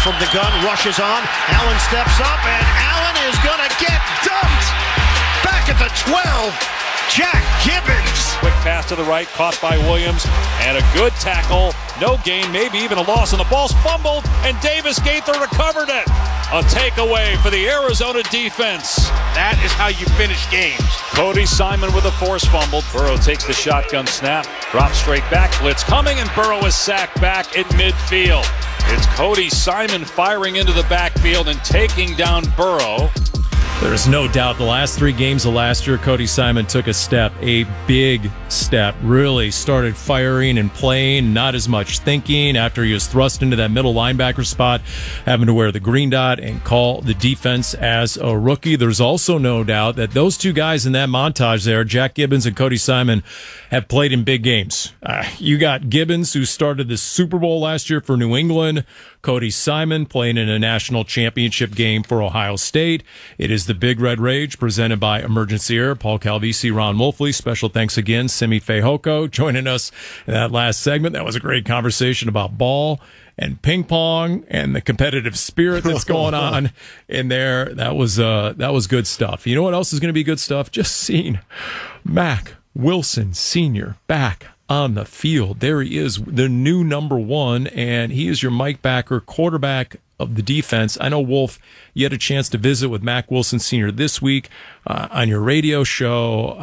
from the gun, rushes on. Allen steps up, and Allen is going to get dumped. Back at the 12, Jack Gibbens. Quick pass to the right, caught by Williams, and a good tackle. No gain, maybe even a loss, and the ball's fumbled, and Davis Gaither recovered it. A takeaway for the Arizona defense. That is how you finish games. Cody Simon with a forced fumble. Burrow takes the shotgun snap, drops straight back, blitz coming, and Burrow is sacked back at midfield. It's Cody Simon firing into the backfield and taking down Burrow. There's no doubt the last 3 games of last year, Cody Simon took a step, a big step, really started firing and playing, not as much thinking after he was thrust into that middle linebacker spot, having to wear the green dot and call the defense as a rookie. There's also no doubt that those 2 guys in that montage there, Jack Gibbens and Cody Simon, have played in big games. You got Gibbens, who started the Super Bowl last year for New England, Cody Simon playing in a national championship game for Ohio State. It is the Big Red Rage presented by Emergency Air. Paul Calvisi, Ron Wolfley. Special thanks again, Simi Fehoko, joining us in that last segment. That was a great conversation about ball and ping pong and the competitive spirit that's going on in there. That was good stuff. You know what else is going to be good stuff? Just seeing Mack Wilson Sr. back on the field. There he is, the new number 1, and he is your Mike Backer, quarterback of the defense. I know, Wolf, you had a chance to visit with Mack Wilson Sr. this week on your radio show.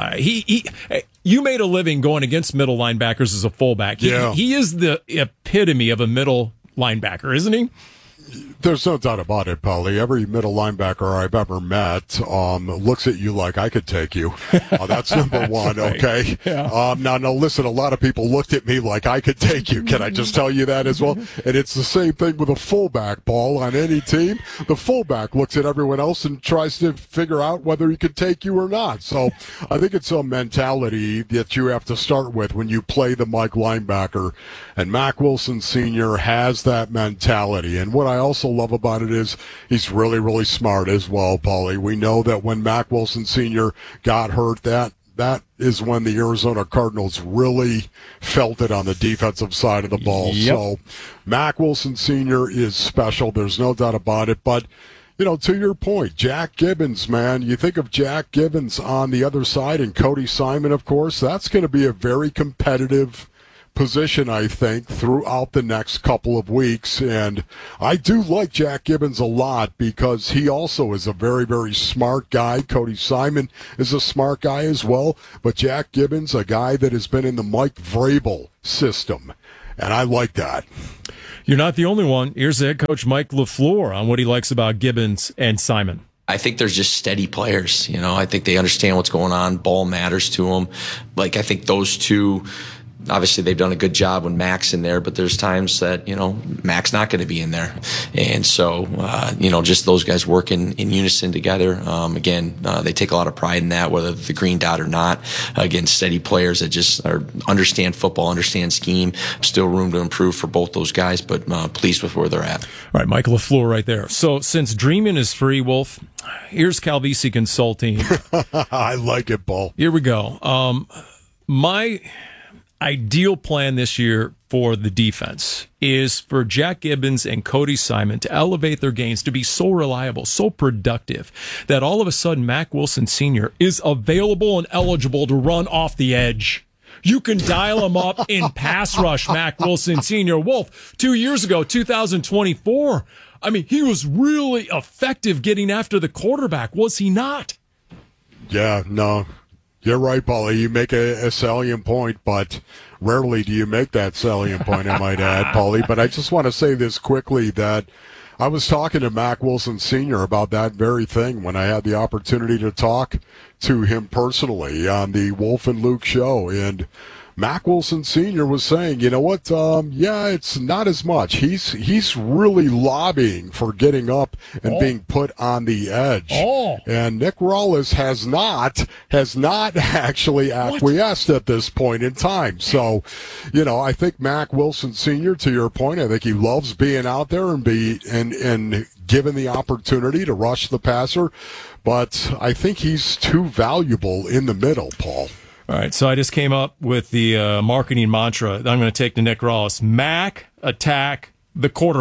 You made a living going against middle linebackers as a fullback. He is the epitome of a middle linebacker, isn't he? There's no doubt about it, Paulie. Every middle linebacker I've ever met looks at you like I could take you. That's number one, okay? Yeah. Now, listen, a lot of people looked at me like I could take you. Can I just tell you that as well? And it's the same thing with a fullback, Paul, on any team. The fullback looks at everyone else and tries to figure out whether he could take you or not. So I think it's a mentality that you have to start with when you play the Mike linebacker. And Mack Wilson Sr. has that mentality. And what I also love about it is he's really, really smart as well, Paulie. We know that when Mack Wilson Sr. got hurt, that is when the Arizona Cardinals really felt it on the defensive side of the ball. Yep. So Mack Wilson Sr. is special. There's no doubt about it. But, to your point, Jack Gibbens, man, you think of Jack Gibbens on the other side and Cody Simon, of course, that's going to be a very competitive position, I think, throughout the next couple of weeks. And I do like Jack Gibbens a lot because he also is a very, very smart guy. Cody Simon is a smart guy as well. But Jack Gibbens, a guy that has been in the Mike Vrabel system. And I like that. You're not the only one. Here's head coach Mike LaFleur on what he likes about Gibbens and Simon. I think there's just steady players. I think they understand what's going on. Ball matters to them. I think those two, obviously they've done a good job when Mack's in there, but there's times that, Mack's not going to be in there. And so, just those guys working in unison together. Again, they take a lot of pride in that, whether the green dot or not. Again, steady players that just understand football, understand scheme. Still room to improve for both those guys, but pleased with where they're at. All right, Mike LaFleur right there. So since dreaming is free, Wolf, here's Calvisi Consulting. I like it, Paul. Here we go. My ideal plan this year for the defense is for Jack Gibbens and Cody Simon to elevate their games, to be so reliable, so productive, that all of a sudden Mack Wilson Sr. is available and eligible to run off the edge. You can dial him up in pass rush, Mack Wilson Sr. Wolf, 2 years ago, 2024. He was really effective getting after the quarterback, was he not? Yeah, no. You're right, Paulie. You make a salient point, but rarely do you make that salient point, I might add, Paulie. But I just want to say this quickly, that I was talking to Mack Wilson Sr. about that very thing when I had the opportunity to talk to him personally on the Wolf and Luke show. And Mack Wilson Sr. was saying, you know what, it's not as much. He's really lobbying for getting up and being put on the edge. And Nick Rawlis has not actually acquiesced at this point in time. So, I think Mack Wilson Sr., to your point, I think he loves being out there and given the opportunity to rush the passer. But I think he's too valuable in the middle, Paul. All right, so I just came up with the marketing mantra that I'm going to take to Nick Rawlis. Mack, attack the quarterback.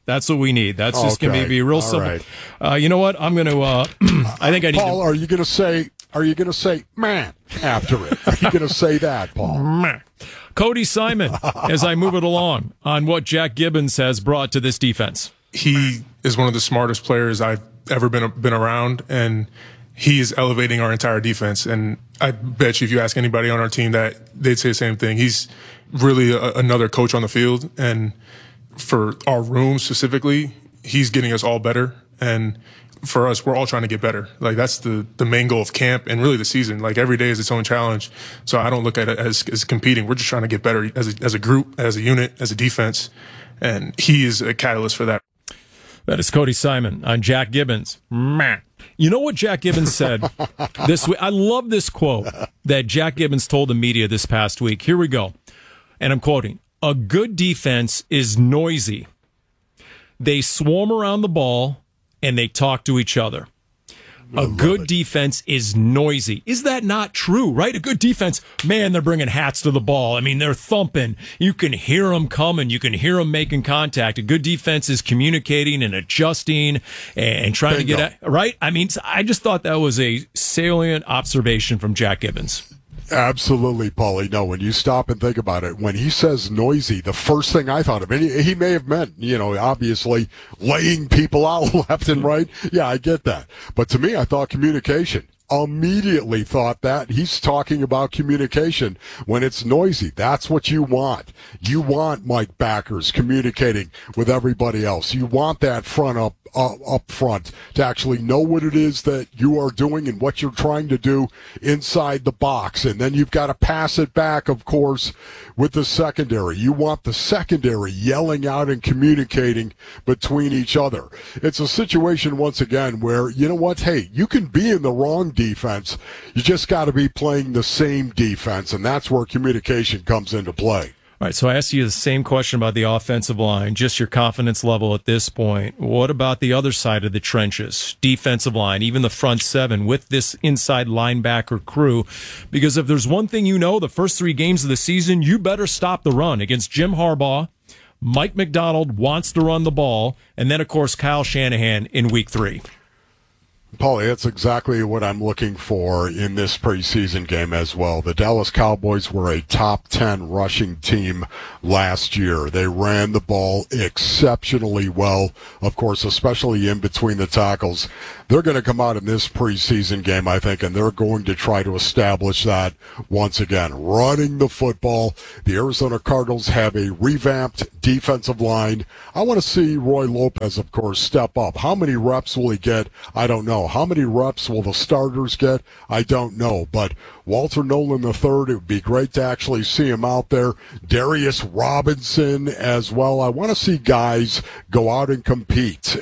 That's what we need. That's just going to be real simple. Right. You know what? I'm going to. I think I need. Paul, are you going to say? Are you going to say man after it? Are you going to say that, Paul? Cody Simon, as I move it along on what Jack Gibbons has brought to this defense. He is one of the smartest players I've ever been around, and he is elevating our entire defense. And I bet you if you ask anybody on our team that they'd say the same thing. He's really another coach on the field, and for our room specifically, he's getting us all better. And for us, we're all trying to get better. Like, that's the main goal of camp and really the season. Like, every day is its own challenge. So I don't look at it as competing. We're just trying to get better as a group, as a unit, as a defense. And he is a catalyst for that. That is Cody Simon on Jack Gibbons. You know what Jack Gibbons said this week? I love this quote that Jack Gibbons told the media this past week. Here we go. And I'm quoting, "A good defense is noisy. They swarm around the ball and they talk to each other. A good defense is noisy." Is that not true, right? A good defense, man, they're bringing hats to the ball. I mean, they're thumping. You can hear them coming. You can hear them making contact. A good defense is communicating and adjusting and trying to get at, right? I mean, I just thought that was a salient observation from Jack Gibbons. Absolutely, Paulie. No, when you stop and think about it, when he says noisy, the first thing I thought of, and he may have meant, obviously laying people out left and right. Yeah, I get that. But to me, I thought communication. Immediately thought that he's talking about communication when it's noisy. That's what you want. You want Mike Backers communicating with everybody else. You want that up front to actually know what it is that you are doing and what you're trying to do inside the box. And then you've got to pass it back, of course, with the secondary. You want the secondary yelling out and communicating between each other. It's a situation, once again, where, you know what, hey, you can be in the wrong defense. You just got to be playing the same defense, and that's where communication comes into play. All right, so I asked you the same question about the offensive line, just your confidence level at this point. What about the other side of the trenches, defensive line, even the front seven with this inside linebacker crew? Because if there's one thing the first 3 games of the season, you better stop the run against Jim Harbaugh. Mike McDonald wants to run the ball, and then, of course, Kyle Shanahan in Week 3. Paulie, that's exactly what I'm looking for in this preseason game as well. The Dallas Cowboys were a top 10 rushing team last year. They ran the ball exceptionally well, of course, especially in between the tackles. They're going to come out in this preseason game, I think, and they're going to try to establish that once again. Running the football. The Arizona Cardinals have a revamped defensive line. I want to see Roy Lopez, of course, step up. How many reps will he get? I don't know. How many reps will the starters get? I don't know. But Walter Nolan III, it would be great to actually see him out there. Darius Robinson as well. I want to see guys go out and compete.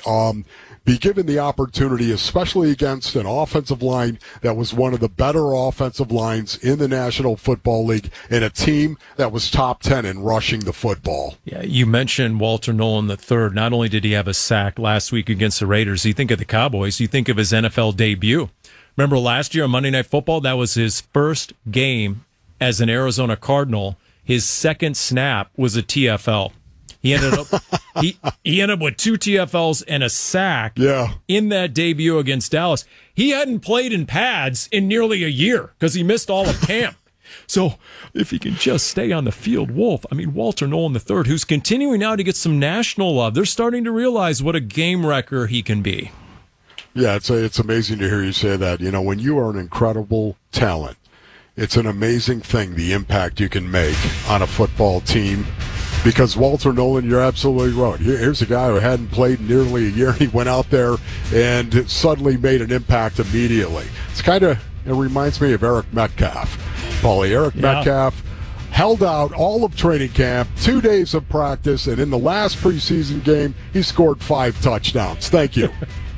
Be given the opportunity, especially against an offensive line that was one of the better offensive lines in the National Football League and a team that was top 10 in rushing the football. Yeah, you mentioned Walter Nolan III. Not only did he have a sack last week against the Raiders, you think of the Cowboys, you think of his NFL debut. Remember last year on Monday Night Football, that was his first game as an Arizona Cardinal. His second snap was a TFL. He ended up he ended up with 2 TFLs and a sack in that debut against Dallas. He hadn't played in pads in nearly a year because he missed all of camp. So if he can just stay on the field, Walter Nolan III, who's continuing now to get some national love, they're starting to realize what a game wrecker he can be. Yeah, it's amazing to hear you say that. When you are an incredible talent, it's an amazing thing, the impact you can make on a football team. Because Walter Nolan, you're absolutely right. Here's a guy who hadn't played nearly a year. He went out there and suddenly made an impact immediately. It reminds me of Eric Metcalf. Paulie, Eric Metcalf held out all of training camp, 2 days of practice, and in the last preseason game, he scored 5 touchdowns. Thank you.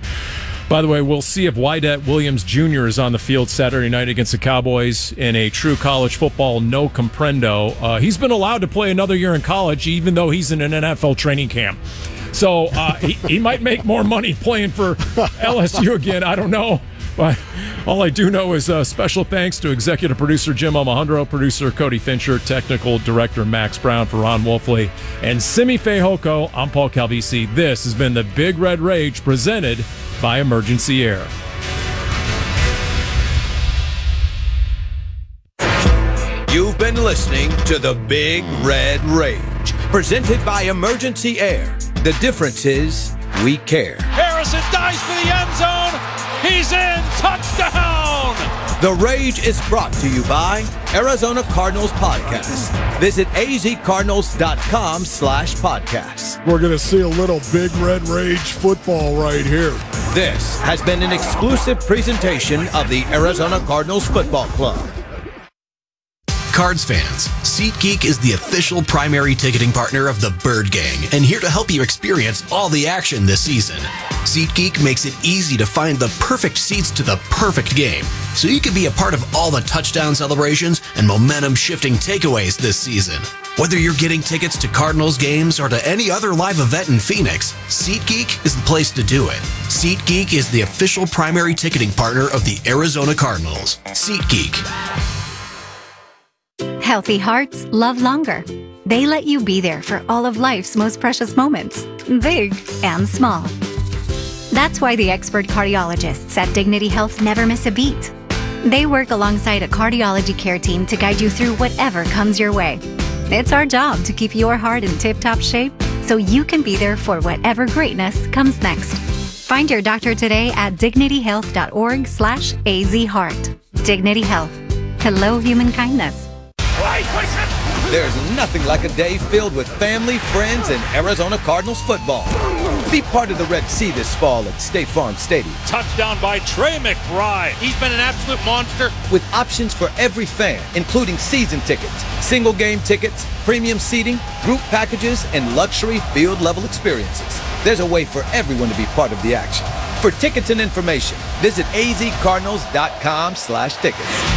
By the way, we'll see if Wydett Williams Jr. is on the field Saturday night against the Cowboys in a true college football no comprendo. He's been allowed to play another year in college, even though he's in an NFL training camp. So he might make more money playing for LSU again. I don't know. But All I do know is special thanks to executive producer Jim Alejandro, producer Cody Fincher, technical director Max Brown, for Ron Wolfley, and Simi Fehoko. I'm Paul Calvisi. This has been the Big Red Rage, presented by Emergency Air. You've been listening to the Big Red Rage, presented by Emergency Air. The difference is we care. Harrison dives for the end zone. He's in. Touchdown. The Rage is brought to you by Arizona Cardinals Podcast. Visit azcardinals.com/podcasts. We're going to see a little Big Red Rage football right here. This has been an exclusive presentation of the Arizona Cardinals Football Club. Cards fans, SeatGeek is the official primary ticketing partner of the Bird Gang and here to help you experience all the action this season. SeatGeek makes it easy to find the perfect seats to the perfect game, so you can be a part of all the touchdown celebrations and momentum-shifting takeaways this season. Whether you're getting tickets to Cardinals games or to any other live event in Phoenix, SeatGeek is the place to do it. SeatGeek is the official primary ticketing partner of the Arizona Cardinals. SeatGeek. Healthy hearts love longer. They let you be there for all of life's most precious moments, big and small. That's why the expert cardiologists at Dignity Health never miss a beat. They work alongside a cardiology care team to guide you through whatever comes your way. It's our job to keep your heart in tip-top shape so you can be there for whatever greatness comes next. Find your doctor today at dignityhealth.org/azheart. Dignity Health. Hello, human kindness. There's nothing like a day filled with family, friends, and Arizona Cardinals football. Be part of the Red Sea this fall at State Farm Stadium. Touchdown by Trey McBride. He's been an absolute monster. With options for every fan, including season tickets, single game tickets, premium seating, group packages, and luxury field level experiences. There's a way for everyone to be part of the action. For tickets and information, visit azcardinals.com/tickets.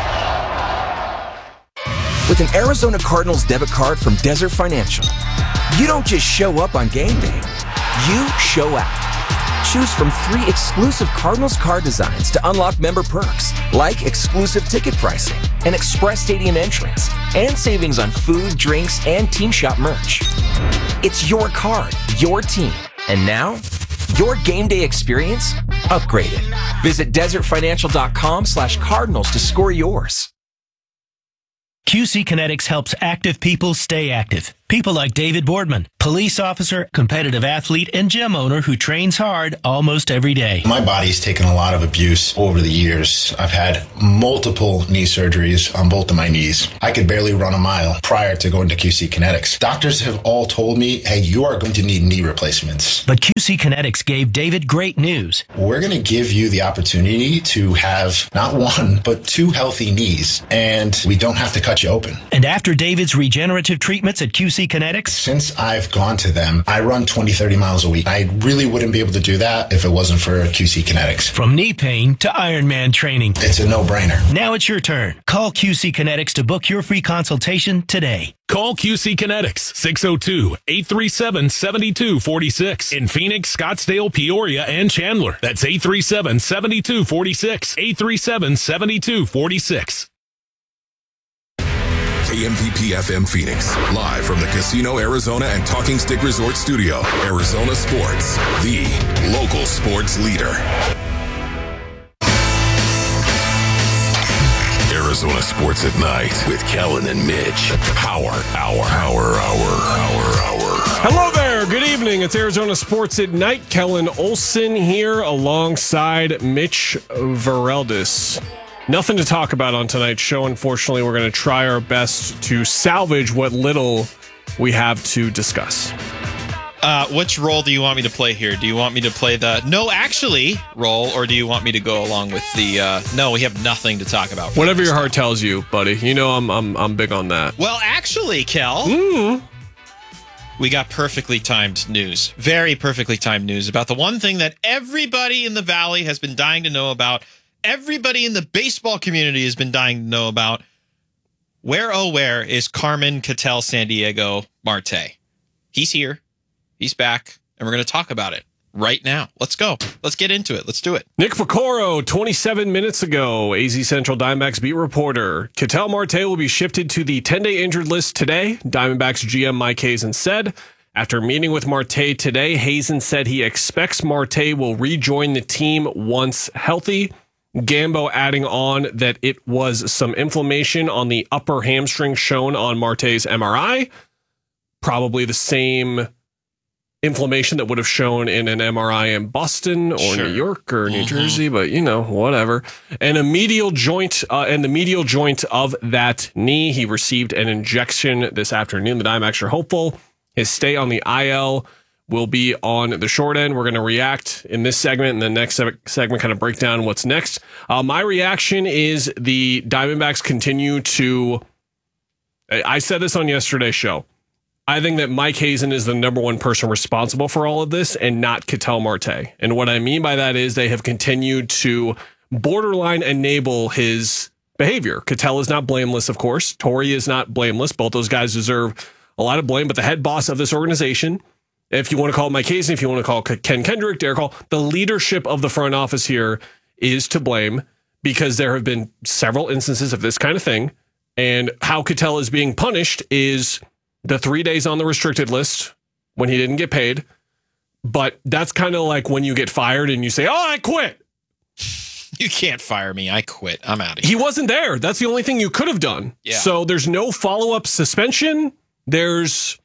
With an Arizona Cardinals debit card from Desert Financial, you don't just show up on game day, you show out. Choose from 3 exclusive Cardinals card designs to unlock member perks, like exclusive ticket pricing, an express stadium entrance, and savings on food, drinks, and team shop merch. It's your card, your team, and now, your game day experience upgraded. Visit desertfinancial.com/cardinals to score yours. QC Kinetics helps active people stay active. People like David Boardman, police officer, competitive athlete, and gym owner who trains hard almost every day. My body's taken a lot of abuse over the years. I've had multiple knee surgeries on both of my knees. I could barely run a mile prior to going to QC Kinetics. Doctors have all told me, hey, you are going to need knee replacements. But QC Kinetics gave David great news. We're going to give you the opportunity to have not 1, but 2 healthy knees, and we don't have to cut you open. And after David's regenerative treatments at QC Kinetics? Since I've gone to them, I run 20, 30 miles a week. I really wouldn't be able to do that if it wasn't for QC Kinetics. From knee pain to Ironman training. It's a no-brainer. Now it's your turn. Call QC Kinetics to book your free consultation today. Call QC Kinetics, 602-837-7246. In Phoenix, Scottsdale, Peoria, and Chandler. That's 837-7246. 837-7246. KMVP FM Phoenix, live from the Casino Arizona and Talking Stick Resort Studio. Arizona Sports, the local sports leader. Arizona Sports at Night with Kellen and Mitch. Power Hour. Hello there. Good evening. It's Arizona Sports at Night. Kellen Olson here alongside Mitch Vareldis. Nothing to talk about on tonight's show. Unfortunately, we're going to try our best to salvage what little we have to discuss. Which role do you want me to play here? Do you want me to play the no actually role, or do you want me to go along with the no, we have nothing to talk about? Whatever your heart tells you, buddy. You know I'm big on that. Well, actually, Kel, we got perfectly timed news. Very perfectly timed news about the one thing that everybody in the Valley has been dying to know about. Everybody in the baseball community has been dying to know about. Where is Carmen Cattell Sandiego Marte? He's here. He's back. And we're going to talk about it right now. Let's go. Let's get into it. Let's do it. Nick Piccoro, 27 minutes ago, AZ Central Diamondbacks beat reporter. Ketel Marte will be shifted to the 10-day injured list today, Diamondbacks GM Mike Hazen said. After meeting with Marte today, Hazen said he expects Marte will rejoin the team once healthy. Gambo adding on that it was some inflammation on the upper hamstring shown on Marte's MRI. Probably the same inflammation that would have shown in an MRI in Boston or New York or New Jersey, but whatever. And a medial joint and the medial joint of that knee, he received an injection this afternoon. The Diamondbacks are hopeful his stay on the IL will be on the short end. We're going to react in this segment, and the next segment kind of break down what's next. My reaction is the Diamondbacks continue to, I said this on yesterday's show, I think that Mike Hazen is the number one person responsible for all of this and not Ketel Marte. And what I mean by that is they have continued to borderline enable his behavior. Ketel is not blameless, of course. Torey is not blameless. Both those guys deserve a lot of blame, but the head boss of this organization, if you want to call it Mike Hazen, if you want to call Ken Kendrick, Derek Hall, the leadership of the front office here is to blame because there have been several instances of this kind of thing. And how Ketel is being punished is the 3 days on the restricted list when he didn't get paid. But that's kind of like when you get fired and you say, I quit. You can't fire me. I quit. I'm out of here. He wasn't there. That's the only thing you could have done. Yeah. So there's no follow-up suspension. He's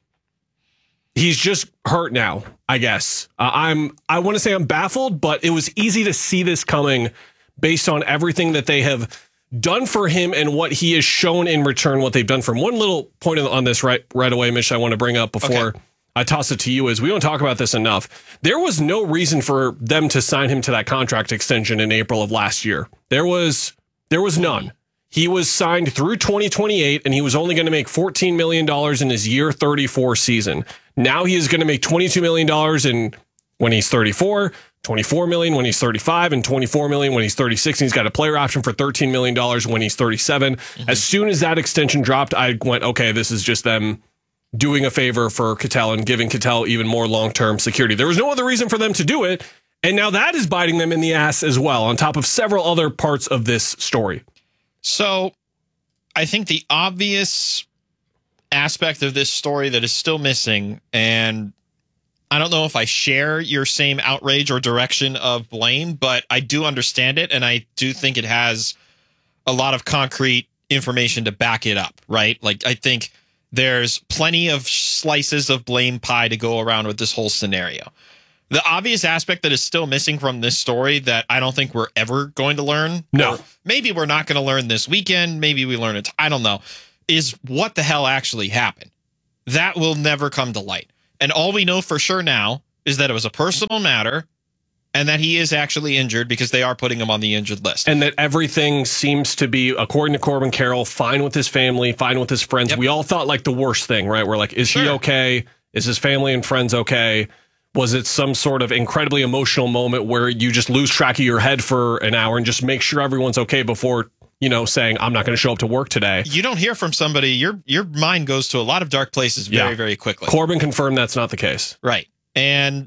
just hurt now, I guess. I want to say I'm baffled, but it was easy to see this coming based on everything that they have done for him and what he has shown in return, what they've done for him. One little point on this right away, Mish, I want to bring up before I toss it to you is we don't talk about this enough. There was no reason for them to sign him to that contract extension in April of last year. There was none. He was signed through 2028, and he was only going to make $14 million in his year 34 season. Now he is going to make $22 million when he's 34, $24 million when he's 35, and $24 million when he's 36. And he's got a player option for $13 million when he's 37. As soon as that extension dropped, I went, okay, this is just them doing a favor for Ketel and giving Ketel even more long-term security. There was no other reason for them to do it, and now that is biting them in the ass as well, on top of several other parts of this story. So I think the obvious aspect of this story that is still missing, and I don't know if I share your same outrage or direction of blame, but I do understand it, and I do think it has a lot of concrete information to back it up, right? Like, I think there's plenty of slices of blame pie to go around with this whole scenario. The obvious aspect that is still missing from this story that I don't think we're ever going to learn, no, or maybe we're not going to learn this weekend, maybe we learn it, I don't know, is what the hell actually happened. That will never come to light. And all we know for sure now is that it was a personal matter and that he is actually injured because they are putting him on the injured list. And that everything seems to be, according to Corbin Carroll, fine with his family, fine with his friends. Yep. We all thought like the worst thing, right? We're like, is he okay? Is his family and friends okay? Was it some sort of incredibly emotional moment where you just lose track of your head for an hour and just make sure everyone's okay before, saying, I'm not going to show up to work today? You don't hear from somebody, your mind goes to a lot of dark places very, very quickly. Corbin confirmed that's not the case. Right. And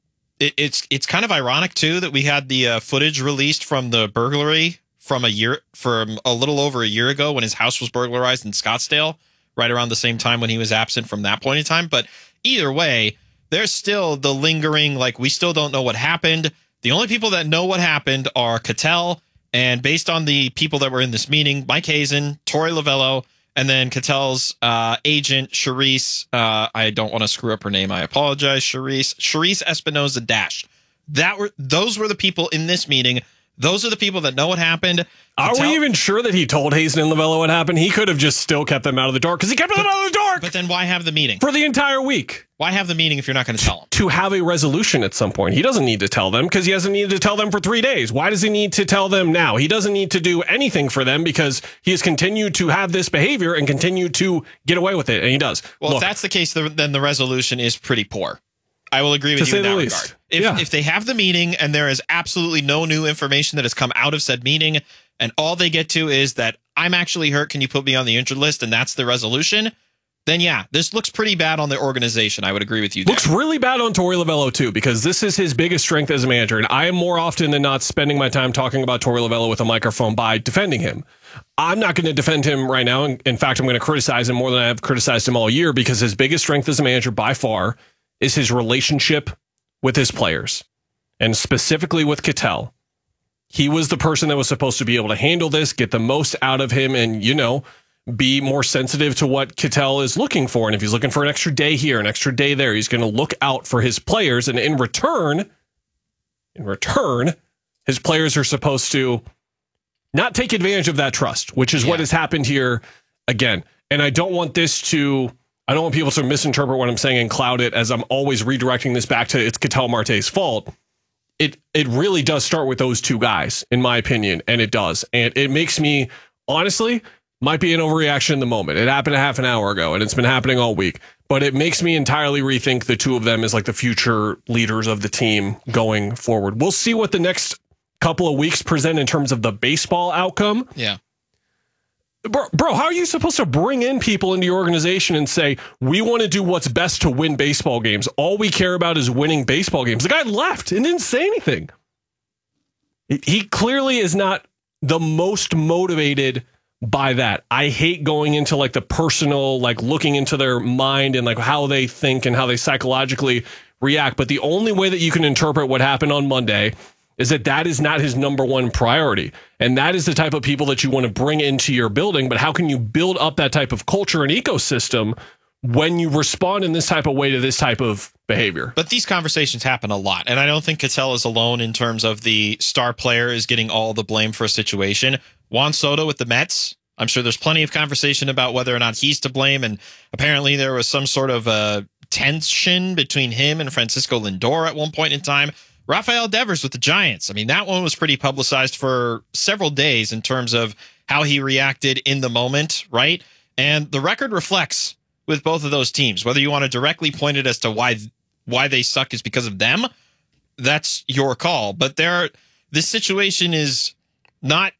it's kind of ironic, too, that we had the footage released from the burglary from a little over a year ago when his house was burglarized in Scottsdale, right around the same time when he was absent from that point in time. But either way, there's still the lingering, like, we still don't know what happened. The only people that know what happened are Ketel, and based on the people that were in this meeting, Mike Hazen, Torey Lovullo, and then Ketel's agent, Charisse. I don't want to screw up her name. I apologize, Charisse Espinoza Dash. Those were the people in this meeting. Those are the people that know what happened. Are we even sure that he told Hazen and Lovullo what happened? He could have just still kept them out of the dark because he kept them out of the dark. But then why have the meeting? For the entire week. Why have the meeting if you're not going to tell them? To have a resolution at some point. He doesn't need to tell them because he hasn't needed to tell them for 3 days. Why does he need to tell them now? He doesn't need to do anything for them because he has continued to have this behavior and continue to get away with it. And he does. Well, if that's the case, then the resolution is pretty poor. I will agree with you in that regard. If they have the meeting and there is absolutely no new information that has come out of said meeting, and all they get to is that I'm actually hurt, can you put me on the injured list, and that's the resolution, then yeah, this looks pretty bad on the organization. I would agree with you there. Looks really bad on Torey Lovullo too, because this is his biggest strength as a manager. And I am more often than not spending my time talking about Torey Lovullo with a microphone by defending him. I'm not going to defend him right now. In fact, I'm going to criticize him more than I have criticized him all year, because his biggest strength as a manager by far is his relationship with his players, and specifically with Ketel. He was the person that was supposed to be able to handle this, get the most out of him, and, be more sensitive to what Ketel is looking for. And if he's looking for an extra day here, an extra day there, he's going to look out for his players. And in return, his players are supposed to not take advantage of that trust, which is what has happened here again. And I don't want people to misinterpret what I'm saying and cloud it as I'm always redirecting this back to it's Ketel Marte's fault. It really does start with those two guys, in my opinion, and it does. And it makes me, honestly, might be an overreaction in the moment. It happened a half an hour ago, and it's been happening all week. But it makes me entirely rethink the two of them as like the future leaders of the team going forward. We'll see what the next couple of weeks present in terms of the baseball outcome. Yeah. Bro, how are you supposed to bring in people into your organization and say, we want to do what's best to win baseball games? All we care about is winning baseball games. The guy left and didn't say anything. He clearly is not the most motivated by that. I hate going into like the personal, like looking into their mind and like how they think and how they psychologically react. But the only way that you can interpret what happened on Monday is that is not his number one priority. And that is the type of people that you want to bring into your building. But how can you build up that type of culture and ecosystem when you respond in this type of way to this type of behavior? But these conversations happen a lot. And I don't think Ketel is alone in terms of the star player is getting all the blame for a situation. Juan Soto with the Mets, I'm sure there's plenty of conversation about whether or not he's to blame. And apparently there was some sort of tension between him and Francisco Lindor at one point in time. Rafael Devers with the Giants. I mean, that one was pretty publicized for several days in terms of how he reacted in the moment, right? And the record reflects with both of those teams. Whether you want to directly point it as to why they suck is because of them, that's your call. But this situation is not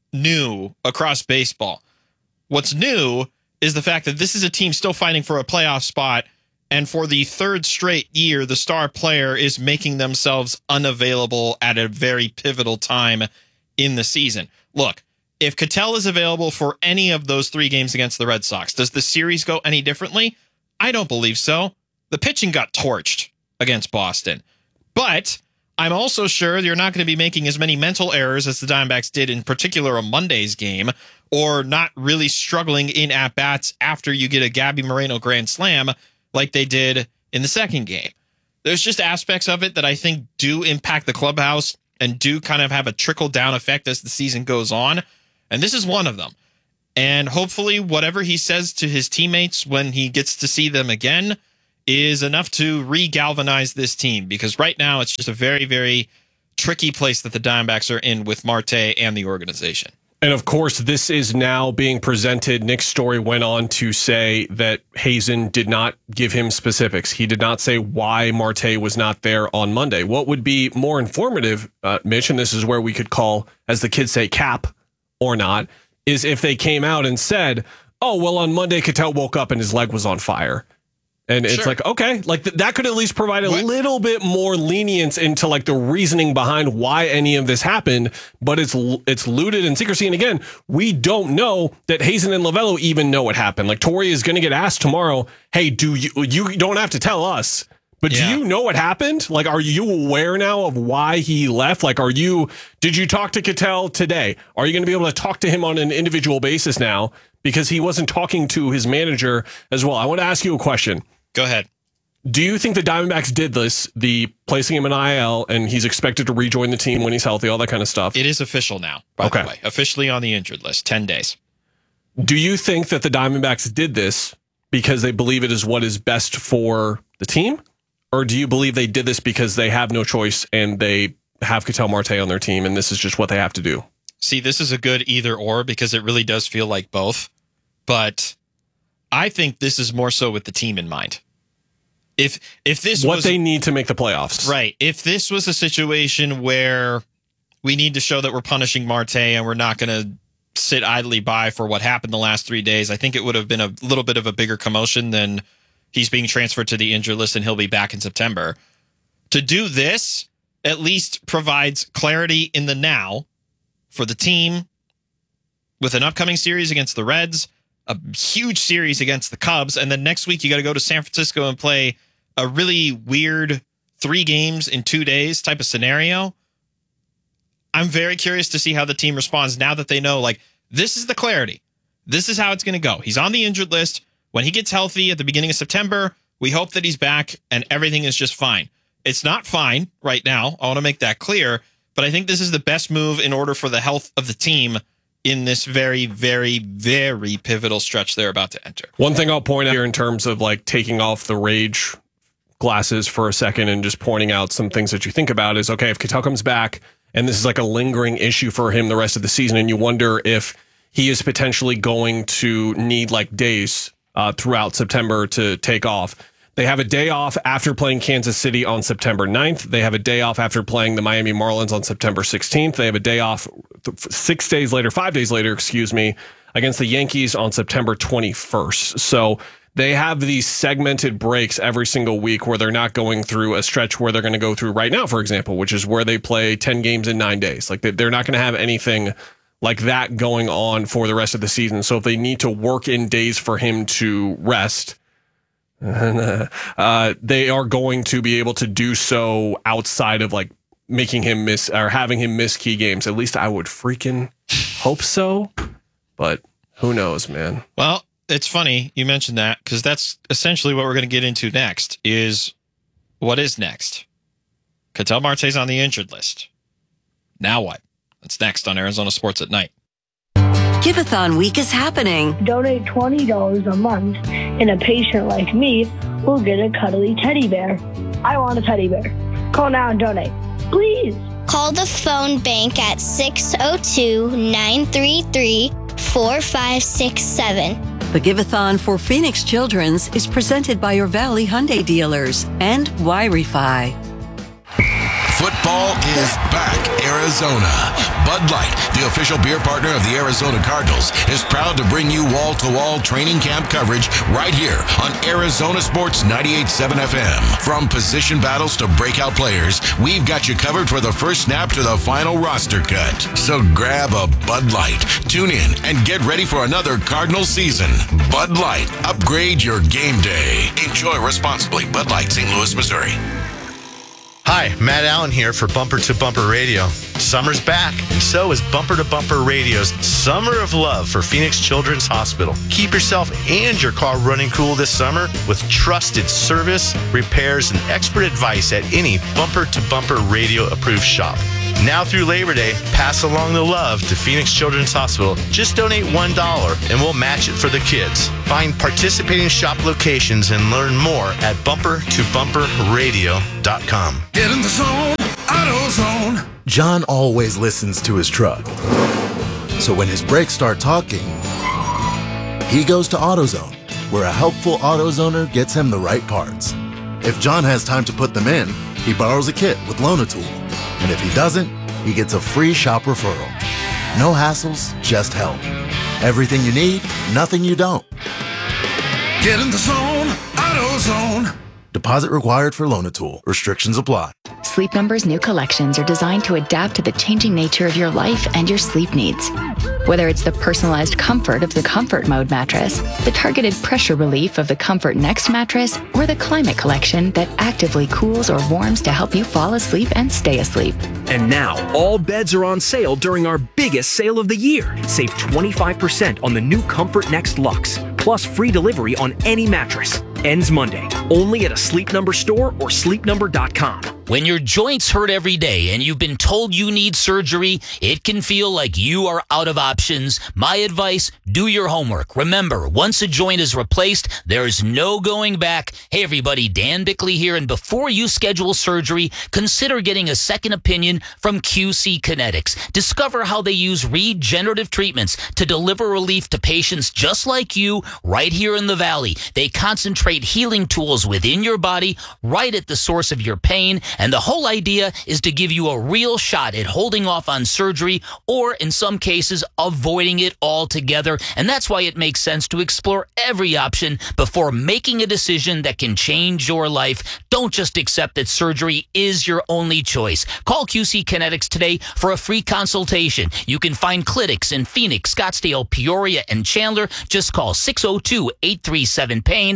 new across baseball. What's new is the fact that this is a team still fighting for a playoff spot, and for the third straight year, the star player is making themselves unavailable at a very pivotal time in the season. Look, if Ketel is available for any of those 3 games against the Red Sox, does the series go any differently? I don't believe so. The pitching got torched against Boston. But I'm also sure you're not going to be making as many mental errors as the Diamondbacks did, in particular a Monday's game, or not really struggling in at-bats after you get a Gabby Moreno grand slam like they did in the second game. There's just aspects of it that I think do impact the clubhouse and do kind of have a trickle-down effect as the season goes on. And this is one of them. And hopefully whatever he says to his teammates when he gets to see them again is enough to re-galvanize this team, because right now it's just a very, very tricky place that the Diamondbacks are in with Marte and the organization. And of course, this is now being presented. Nick Story went on to say that Hazen did not give him specifics. He did not say why Marte was not there on Monday. What would be more informative, Mitch, and this is where we could call, as the kids say, cap or not, is if they came out and said, oh, well, on Monday, Ketel woke up and his leg was on fire. And it's like, okay, like that could at least provide a little bit more lenience into like the reasoning behind why any of this happened, but it's looted in secrecy. And again, we don't know that Hazen and Lovullo even know what happened. Like Torey is going to get asked tomorrow, hey, you don't have to tell us, but do you know what happened? Like, are you aware now of why he left? Like, did you talk to Ketel today? Are you going to be able to talk to him on an individual basis now? Because he wasn't talking to his manager as well. I want to ask you a question. Go ahead. Do you think the Diamondbacks did this, the placing him in IL, and he's expected to rejoin the team when he's healthy, all that kind of stuff? It is official now, by the way. Officially on the injured list, 10 days. Do you think that the Diamondbacks did this because they believe it is what is best for the team? Or do you believe they did this because they have no choice and they have Ketel Marte on their team and this is just what they have to do? See, this is a good either or, because it really does feel like both. But I think this is more so with the team in mind. If this what they need to make the playoffs. Right. If this was a situation where we need to show that we're punishing Marte and we're not going to sit idly by for what happened the last 3 days. I think it would have been a little bit of a bigger commotion than he's being transferred to the injured list and he'll be back in September. To do this at least provides clarity in the now for the team with an upcoming series against the Reds, a huge series against the Cubs, and then next week you got to go to San Francisco and play a really weird 3 games in 2 days type of scenario. I'm very curious to see how the team responds now that they know, like, this is the clarity. This is how it's going to go. He's on the injured list. When he gets healthy at the beginning of September, we hope that he's back and everything is just fine. It's not fine right now. I want to make that clear, but I think this is the best move in order for the health of the team in this very, very, very pivotal stretch they're about to enter. One thing I'll point out here in terms of like taking off the rage glasses for a second and just pointing out some things that you think about is, okay, if Ketel comes back and this is like a lingering issue for him the rest of the season, and you wonder if he is potentially going to need like days throughout September to take off. They have a day off after playing Kansas City on September 9th. They have a day off after playing the Miami Marlins on September 16th. They have a day off 5 days later, against the Yankees on September 21st. So they have these segmented breaks every single week where they're not going through a stretch where they're going to go through right now, for example, which is where they play 10 games in 9 days. Like they're not going to have anything like that going on for the rest of the season. So if they need to work in days for him to rest, they are going to be able to do so outside of like making him miss or having him miss key games. At least I would freaking hope so, but who knows, man. Well, it's funny you mentioned that because that's essentially what we're going to get into next is what is next. Ketel Marte's on the injured list. Now what? That's next on Arizona Sports at Night. Give-a-thon week is happening. Donate $20 a month, and a patient like me will get a cuddly teddy bear. I want a teddy bear. Call now and donate, please. Call the phone bank at 602-933-4567. The Give-a-thon for Phoenix Children's is presented by your Valley Hyundai dealers and Wi-Fi. Football is back, Arizona. Bud Light, the official beer partner of the Arizona Cardinals, is proud to bring you wall-to-wall training camp coverage right here on Arizona Sports 98.7 FM. From position battles to breakout players, we've got you covered for the first snap to the final roster cut. So grab a Bud Light, tune in, and get ready for another Cardinals season. Bud Light, upgrade your game day. Enjoy responsibly. Bud Light, St. Louis, Missouri. Hi, Matt Allen here for Bumper to Bumper Radio. Summer's back, and so is Bumper to Bumper Radio's Summer of Love for Phoenix Children's Hospital. Keep yourself and your car running cool this summer with trusted service, repairs, and expert advice at any Bumper to Bumper Radio approved shop. Now through Labor Day, pass along the love to Phoenix Children's Hospital. Just donate $1 and we'll match it for the kids. Find participating shop locations and learn more at bumpertobumperradio.com. Get in the zone, AutoZone. John always listens to his truck. So when his brakes start talking, he goes to AutoZone, where a helpful AutoZoner gets him the right parts. If John has time to put them in, he borrows a kit with Loan-A-Tool. And if he doesn't, he gets a free shop referral. No hassles, just help. Everything you need, nothing you don't. Get in the zone, AutoZone. Deposit required for Loan-A-Tool. Restrictions apply. Sleep Number's new collections are designed to adapt to the changing nature of your life and your sleep needs. Whether it's the personalized comfort of the Comfort Mode mattress, the targeted pressure relief of the Comfort Next mattress, or the Climate Collection that actively cools or warms to help you fall asleep and stay asleep. And now, all beds are on sale during our biggest sale of the year. Save 25% on the new Comfort Next Luxe, plus free delivery on any mattress. Ends Monday, only at a Sleep Number store or sleepnumber.com. When your joints hurt every day and you've been told you need surgery, it can feel like you are out of options. My advice, do your homework. Remember, once a joint is replaced, there's no going back. Hey everybody, Dan Bickley here, and before you schedule surgery, consider getting a second opinion from QC Kinetics. Discover how they use regenerative treatments to deliver relief to patients just like you right here in the Valley. They concentrate healing tools within your body right at the source of your pain, And the whole idea is to give you a real shot at holding off on surgery or, in some cases, avoiding it altogether. And that's why it makes sense to explore every option before making a decision that can change your life. Don't just accept that surgery is your only choice. Call QC Kinetics today for a free consultation. You can find clinics in Phoenix, Scottsdale, Peoria, and Chandler. Just call 602-837-PAIN,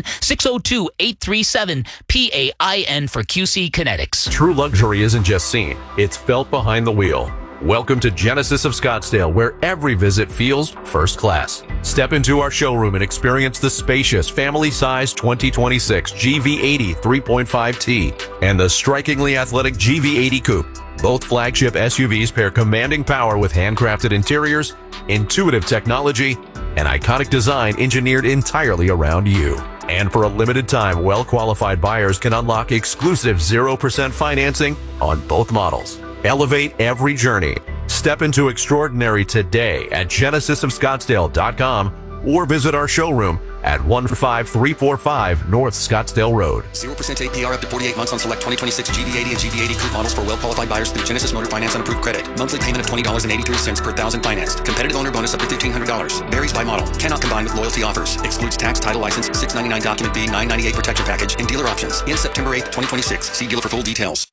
602-837-PAIN for QC Kinetics. True luxury isn't just seen, it's felt behind the wheel. Welcome to Genesis of Scottsdale, where every visit feels first class. Step into our showroom and experience the spacious, family-sized 2026 GV80 3.5T and the strikingly athletic GV80 Coupe. Both flagship SUVs pair commanding power with handcrafted interiors, intuitive technology, and iconic design engineered entirely around you. And for a limited time, well-qualified buyers can unlock exclusive 0% financing on both models. Elevate every journey. Step into extraordinary today at genesisofscottsdale.com or visit our showroom at 15345 North Scottsdale Road. 0% APR up to 48 months on select 2026 GV80 and GV80 Coupe models for well-qualified buyers through Genesis Motor Finance on approved credit. Monthly payment of $20.83 per thousand financed. Competitive owner bonus up to $1,500. Varies by model. Cannot combine with loyalty offers. Excludes tax, title license, $699 document B, $998 protection package, and dealer options. In September 8th, 2026. See dealer for full details.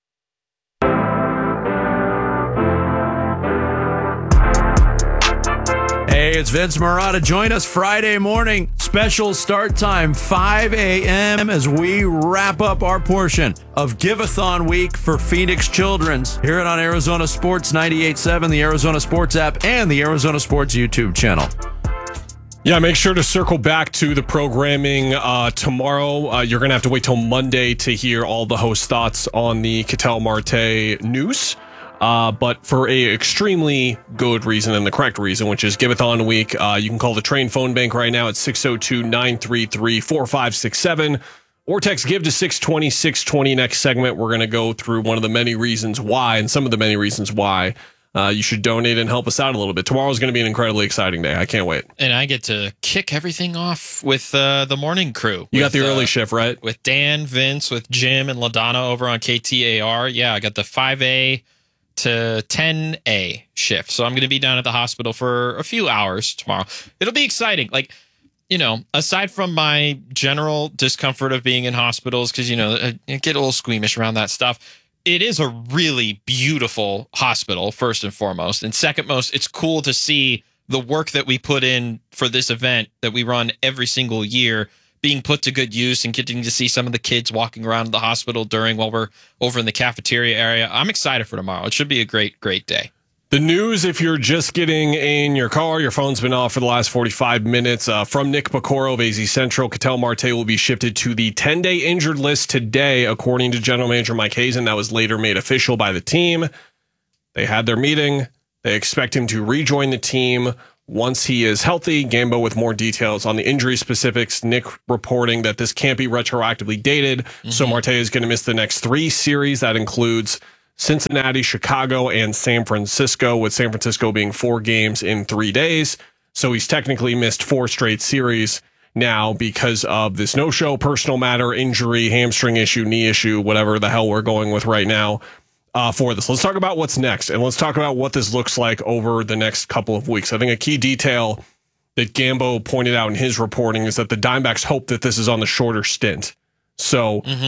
Hey, it's Vince Marotta. Join us Friday morning. Special start time, 5 a.m. as we wrap up our portion of Give-a-thon week for Phoenix Children's. Hear it on Arizona Sports 98.7, the Arizona Sports app, and the Arizona Sports YouTube channel. Yeah, make sure to circle back to the programming tomorrow. You're going to have to wait till Monday to hear all the host thoughts on the Ketel Marte news. But for a extremely good reason and the correct reason, which is Give-a-thon week, you can call the Train phone bank right now at 602-933-4567 or text GIVE to 620-620. Next segment, we're going to go through one of the many reasons why and some of the many reasons why you should donate and help us out a little bit. Tomorrow's going to be an incredibly exciting day. I can't wait. And I get to kick everything off with the morning crew. You got the early shift, right? With Dan, Vince, with Jim, and LaDonna over on KTAR. Yeah, I got the 5A to 10A shift. So I'm going to be down at the hospital for a few hours tomorrow. It'll be exciting. Like, you know, aside from my general discomfort of being in hospitals, because, you know, I get a little squeamish around that stuff, it is a really beautiful hospital, first and foremost. And second most, it's cool to see the work that we put in for this event that we run every single year being put to good use and getting to see some of the kids walking around the hospital while we're over in the cafeteria area. I'm excited for tomorrow. It should be a great, great day. The news, if you're just getting in your car, your phone's been off for the last 45 minutes. From Nick Pecoro of AZ Central, Ketel Marte will be shifted to the 10-day injured list today, according to General Manager Mike Hazen. That was later made official by the team. They had their meeting. They expect him to rejoin the team once he is healthy. Gambo with more details on the injury specifics. Nick reporting that this can't be retroactively dated. So Marte is going to miss the next 3 series. That includes Cincinnati, Chicago, and San Francisco, with San Francisco being 4 games in 3 days. So he's technically missed 4 straight series now because of this no-show, personal matter, injury, hamstring issue, knee issue, whatever the hell we're going with right now. For this. Let's talk about what's next, and let's talk about what this looks like over the next couple of weeks. I think a key detail that Gambo pointed out in his reporting is that the Diamondbacks hope that this is on the shorter stint. So